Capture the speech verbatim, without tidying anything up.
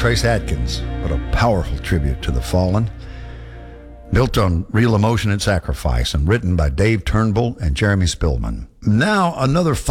Trace Adkins, what a powerful tribute to the fallen. Built on real emotion and sacrifice and written by Dave Turnbull and Jeremy Spillman. Now, another